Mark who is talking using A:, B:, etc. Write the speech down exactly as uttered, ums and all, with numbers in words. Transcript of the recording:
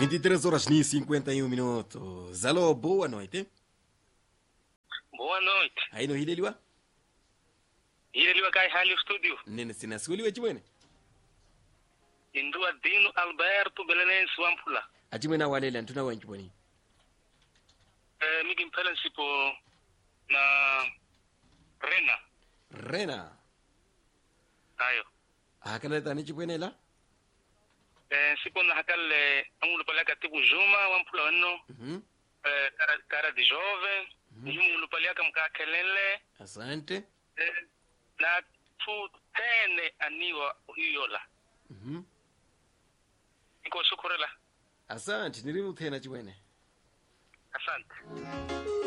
A: vinte e três horas e cinquenta e um minutos. Alô, boa noite.
B: Boa noite.
A: Aí no hileliwa?
B: Hileliwa kai hali studio.
A: Nene sinasuliwa chimwene.
B: Indua Dino Alberto Belenense Wampula.
A: Achimwene awalele antuna wanchiponi.
B: Eh, migi mpela sipo na Rena.
A: Rena.
B: Ayo.
A: Hakaleta ni chipwene la?
B: Eh, sipo na hakale angulu palaka tibu Juma Wampula wano.
A: Mhm.
B: Eh, cara, cara de jovem. Juma ulu palaka mkakelele.
A: Asante.
B: Eh, na tu tene aniwa uhiyola.
A: Mhm.
B: Iko shukurela.
A: Asante, nilimu tena chimwene.
B: Asante.